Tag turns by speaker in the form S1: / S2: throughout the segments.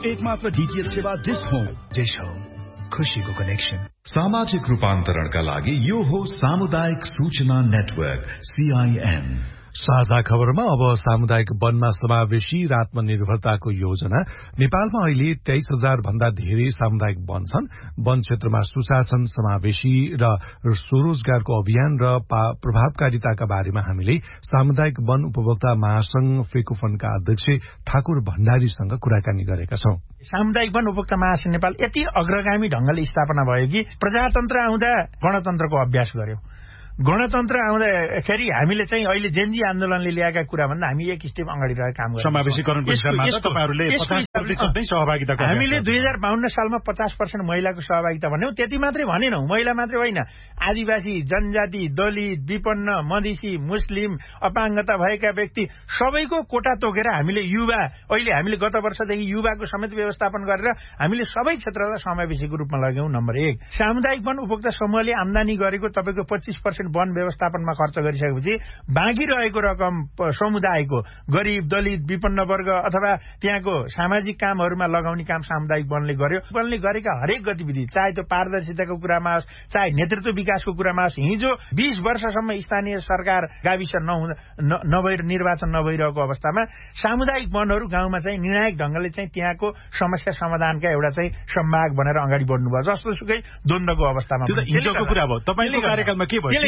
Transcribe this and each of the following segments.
S1: एकमात्र डीटीएच सेवा dish home खुशीको कनेक्सन।
S2: सामाजिक रूपान्तरणका लागि यो हो सामुदायिक सूचना नेटवर्क CIN।
S3: साझा खबरमा अब सामुदायिक वनमा समावेशी र आत्मनिर्भरताको योजना। नेपालमा अहिले 23,000 भन्दा धेरै सामुदायिक वन छन्। वन क्षेत्रमा सुशासन, समावेशी र स्वरोजगारको अभियान र प्रभावकारिताका बारेमा हामीले सामुदायिक वन उपभोक्ता महासंघ फेकोफनका अध्यक्ष ठाकुर भण्डारीसँग कुराकानी गरेका छौं।
S4: सामुदायिक वन उपभोक्ता महासंघ नेपाल यति अग्रगामी ढंगले स्थापना भयो कि प्रजातन्त्र आउँदा गणतन्त्रको अभ्यास गर्यो। गणतन्त्र आउँदाखेरि हामीले चाहिँ अहिले जेनजी आन्दोलनले ल्याएका कुरा भन्दा हामी एक स्टेप अगाडि रहेर काम गर्छौं।
S5: समावेशीकरणको दिशामा तपाईहरुले 50% नै सहभागिता गर्नु।
S4: हामीले 2052 सालमा 50% महिलाको सहभागिता भन्यौं। त्यति मात्रै भनेनौं, महिला मात्रै होइन, आदिवासी, जनजाति, दलित, विपन्न, मधेसी, मुस्लिम, अपाङ्गता भएका व्यक्ति सबैको कोटा तोकेर हामीले युवा, अहिले हामीले गत वर्षदेखि युवाको समेत व्यवस्थापन गरेर हामीले सबै क्षेत्रलाई समावेशीको रूपमा लग्यौं। नम्बर 1, सामुदायिक वन उपभोक्ता समूहले आम्दानी गरेको तपाईको 25% वन व्यवस्थापनमा खर्च गरिसकेपछि बाँकी रहेको रकम समुदायको गरिब, दलित, विपन्न वर्ग अथवा त्यहाँको सामाजिक कामहरूमा लगाउने काम सामुदायिक वनले गर्यो। वनले गरेका हरेक गतिविधि, चाहे त्यो पारदर्शिताको कुरामा होस्, चाहे नेतृत्व विकासको कुरामा होस्, हिजो 20 वर्षसम्म स्थानीय सरकार गाविस नभएर निर्वाचन नभइरहेको अवस्थामा सामुदायिक वनहरू गाउँमा चाहिँ निर्णायक ढंगले चाहिँ त्यहाँको समस्या समाधानका एउटा चाहिँ सम्भाग बनेर अगाडि बढ्नुभयो। जस्तो सुकै द्वन्द्वको अवस्थामा
S5: हिजोको कुरा भयो। तपाईले कार्यकालमा के भयो?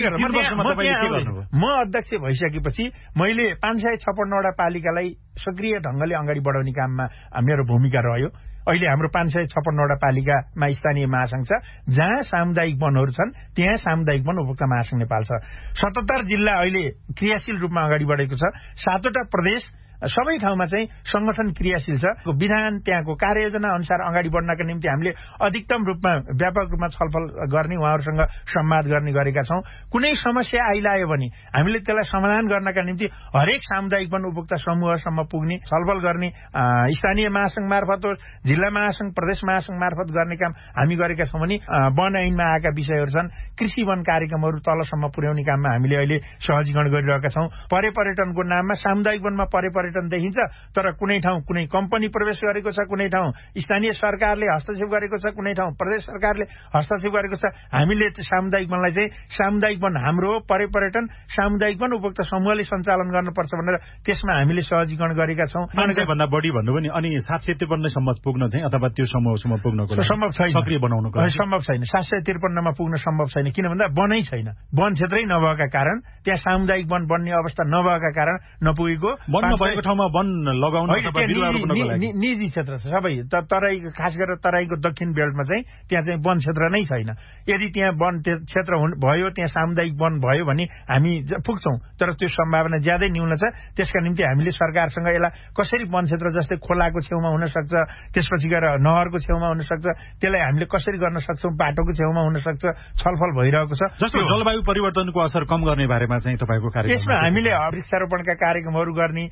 S4: म अध्यक्ष भइसकेपछि मैले 556 वटा पालिकालाई सक्रिय ढंगले अगाडि बढाउने काममा मेरो भूमिका रह्यो। अहिले हाम्रो 556 वटा पालिकामा स्थानीय महासंघ छ। जहाँ सामुदायिक वनहरू छन् त्यहाँ सामुदायिक वन उपभोक्ता महासंघ नेपाल छ। 77 जिल्ला अहिले क्रियाशील रूपमा अगाडि बढेको छ। 7 वटा प्रदेश सबै ठाउँमा चाहिँ संगठन क्रियाशील छ। विधान त्यहाँको कार्ययोजना अनुसार अगाडि बढ्नका निम्ति हामीले अधिकतम रूपमा व्यापक रूपमा छलफल गर्ने, उहाँहरूसँग संवाद गर्ने गरेका छौं। कुनै समस्या आइलायो भने हामीले त्यसलाई समाधान गर्नका निम्ति हरेक सामुदायिक वन उपभोक्ता समूहसम्म पुग्ने, छलफल गर्ने, स्थानीय महासंघ मार्फत होस्, जिल्ला महासंघ, प्रदेश महासंघ मार्फत गर्ने काम हामी गरेका छौं भने वन ऐनमा आएका विषयहरू छन्। कृषि वन कार्यक्रमहरू तलसम्म पुर्याउने काममा हामीले अहिले सहजीकरण गरिरहेका छौं। पर्यटनको नाममा सामुदायिक वनमा पर्यटन देखिन्छ, तर कुनै ठाउँ कुनै कम्पनी प्रवेश गरेको छ, कुनै ठाउँ स्थानीय सरकारले हस्तक्षेप गरेको छ, कुनै ठाउँ प्रदेश सरकारले हस्तक्षेप गरेको छ। हामीले सामुदायिक वनलाई चाहिँ सामुदायिक वन हाम्रो हो, पर्यटन सामुदायिक वन उपभोक्ता समूहले सञ्चालन गर्नुपर्छ भनेर त्यसमा हामीले सहजीकरण गरेका छौं।
S5: 500 भन्दा बढी भन्नुभयो नि, अनि 753 सम्म पुग्न चाहिँ अथवा त्यो समूहसम्म पुग्नको लागि
S4: सम्भव छैन,
S5: सक्रिय बनाउनको लागि
S4: सम्भव छैन। 753 मा पुग्न सम्भव छैन, किन भन्दा वनै छैन। वन क्षेत्रै नभएका कारण, त्यहाँ सामुदायिक वन बन्ने अवस्था नभएका कारण नपुगेको।
S5: वन नभएको ठाउँमा वन लगाउन अथवा बिरुवा रोप्नको लागि
S4: निजी क्षेत्र छ सबै। तराई, खास गरेर तराईको दक्षिण बेल्टमा चाहिँ त्यहाँ चाहिँ वन क्षेत्र नै छैन। यदि त्यहाँ वन क्षेत्र भयो, त्यहाँ सामुदायिक वन भयो भने हामी पुग्छौं, तर त्यो सम्भावना ज्यादै न्यून छ। त्यसका निम्ति हामीले सरकारसँग यसलाई कसरी वन क्षेत्र जस्तै खोलाको छेउमा हुन सक्छ, त्यसपछि गएर नहरको छेउमा हुन सक्छ, त्यसलाई हामीले कसरी गर्न सक्छौं, बाटोको छेउमा हुन सक्छ, छलफल भइरहेको छ।
S5: जस्तो जलवायु परिवर्तनको असर कम गर्ने बारेमा चाहिँ तपाईको कार्यक्रम,
S4: त्यसमा हामीले वृक्षारोपणका कार्यक्रमहरू गर्ने,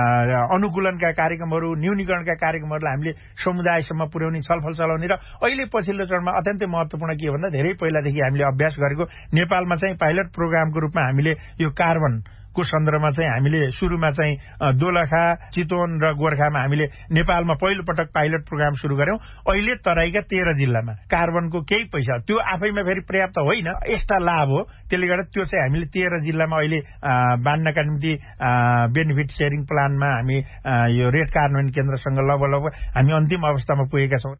S4: अनुकूलनका कार्यक्रमहरू, न्यूनीकरणका कार्यक्रमहरूलाई हामीले समुदायसम्म पुर्याउने, छलफल चलाउने र अहिले पछिल्लो चरणमा अत्यन्तै महत्वपूर्ण के भन्दा धेरै पहिलादेखि हामीले अभ्यास गरेको नेपालमा चाहिँ पाइलट प्रोग्रामको रूपमा हामीले यो कार्बन को सन्दर्भमा चाहिँ हामीले सुरुमा चाहिँ दोलखा, चितवन र गोर्खामा हामीले नेपालमा पहिलो पटक पाइलट प्रोग्राम सुरु गर्यौं। अहिले तराईका 13 जिल्लामा कार्बनको केही पैसा, त्यो आफैमा फेरि पर्याप्त होइन, एक्स्ट्रा लाभ हो। त्यसले गर्दा त्यो चाहिँ हामीले 13 जिल्लामा अहिले बाँड्नका निम्ति बेनिफिट शेयरिङ प्लानमा हामी यो रेड कार्बन केन्द्रसँग लगभग हामी अन्तिम अवस्थामा पुगेका छौं।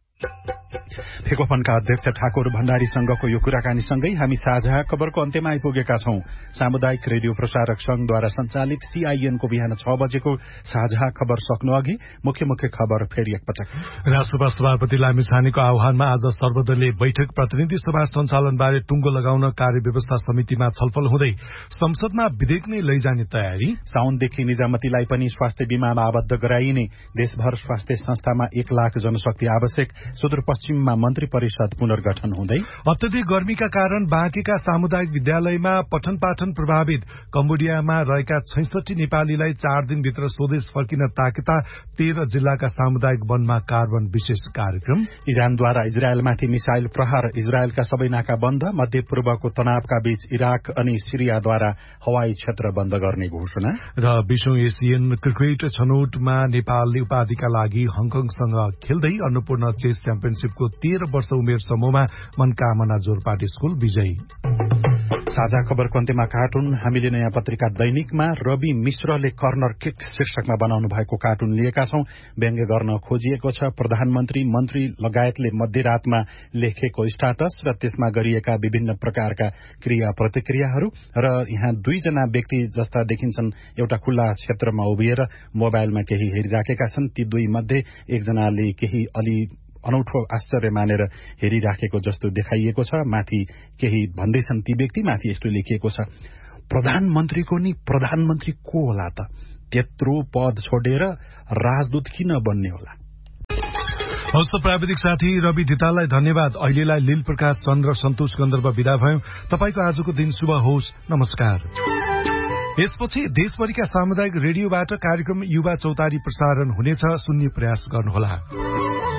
S5: फेकोफनका अध्यक्ष ठाकुर भण्डारीसँगको यो कुराकानीसँगै हामी साझा खबरको अन्त्यमा आइपुगेका छौं। सामुदायिक रेडियो प्रसारक संघद्वारा सञ्चालित CIN को बिहान 6 बजेको साझा खबर सक्नु अघि मुख्य खबर फेरि एकपटक।
S3: राष्ट्रसभा सभापति लामिछानेको आह्वानमा आज सर्वदलीय बैठक प्रतिनिधि सभा सञ्चालनबारे टुङ्गो लगाउन कार्यव्यवस्था समितिमा छलफल हुँदै संसदमा विधेयक नै लैजाने तयारी।
S5: साउनदेखि निजामतीलाई पनि स्वास्थ्य बीमामा आबद्ध गराइने, देशभर स्वास्थ्य संस्थामा 1 लाख जनशक्ति आवश्यक, सुदूरपश्चिममा मन्त्री परिषद पुनर्गठन हुँदै।
S3: अत्यधिक गर्मीका कारण बाँकेका सामुदायिक विद्यालयमा पठन पाठन प्रभावित, कम्बोडियामा नेपालमा रहेका 66 नेपालीलाई 4 दिनभित्र स्वदेश फर्किन ताकेता 13 जिल्लाका सामुदायिक वनमा कार्बन विशेष कार्यक्रम।
S5: इरानद्वारा इजरायलमाथि मिसाइल प्रहार, इजरायलका सबै नाका बन्द, मध्यपूर्वको तनावका बीच इराक अनि सिरियाद्वारा हवाई क्षेत्र बन्द गर्ने घोषणा। र
S3: 20औं एसियन क्रिकेट छनौटमा नेपालले उपाधिका लागि हङकङसँग खेल्दै अन्नपूर्ण चेस च्याम्पियनशीपको 13 वर्ष उमेर समूहमा मनकामना जोरपाटी स्कूल विजयी।
S5: साझा खबरको अन्त्यमा कार्टुन। हामीले नयाँ पत्रिका दैनिकमा रवि मिश्रले कर्नर किक शीर्षकमा बनाउनु भएको कार्टुन लिएका छौं। व्यङ्ग्य गर्न खोजिएको छ प्रधानमन्त्री, मन्त्री लगायतले मध्यरातमा लेखेको स्टाटस र त्यसमा गरिएका विभिन्न प्रकारका क्रिया प्रतिक्रियाहरू। र यहाँ 2 जना व्यक्ति जस्ता देखिन्छन्, एउटा खुल्ला क्षेत्रमा उभिएर मोबाइलमा केही हेरिराखेका छन्। ती 2 मध्ये एकजनाले केही अलि अनौठो आश्चर्य मानेर हेरिराखेको जस्तो देखाइएको छ। माथि केही भन्दैछन् ती व्यक्ति, माथि यस्तो लेखिएको छ, प्रधानमन्त्रीको नि प्रधानमन्त्री को होला त? त्यत्रो पद छोडेर राजदूत किन बन्ने होला?
S3: हस्त प्राविधिक साथी रवि धिताललाई धन्यवाद। अहिलेलाई लील प्रकाश चन्द्र सन्तोष गन्धर्व विदा भयो। तपाईको आजको दिन शुभ होस्। नमस्कार। यसपछि देशभरिका सामुदायिक रेडियोबाट कार्यक्रम युवा चौतारी प्रसारण हुनेछ। सुन्ने प्रयास गर्नुहोला।